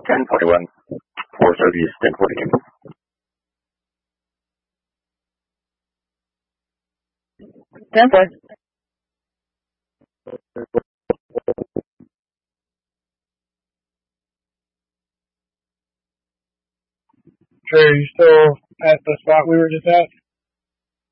10:21. 4:30 is 10:40. 10-4. Trey, are you still at the spot we were just at?